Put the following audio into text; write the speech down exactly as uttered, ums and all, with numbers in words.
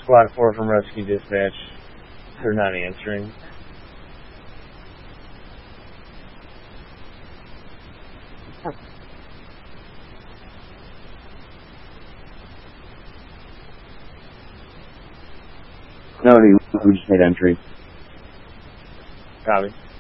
Squad four from Rescue Dispatch. They're not answering. No, we just made entry. Copy.